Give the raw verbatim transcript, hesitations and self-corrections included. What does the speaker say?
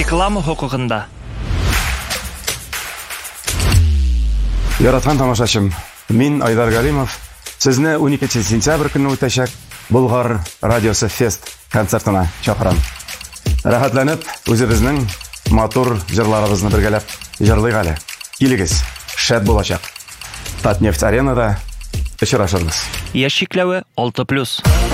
реклама хокугында. Яраткан тамашачым, мин Айдар Галимов. Сезне уникенче сентябрь көнне үтәчәк Болгар радиосы фест концертына чакырам. Рәхәтләнеп, үзебезнең матур җырларыбызны бергәләп җырлыйк әле. Килегез, шәп булачак. Татнефть аренада очрашырбыз. Яшь чикләве алты плюс.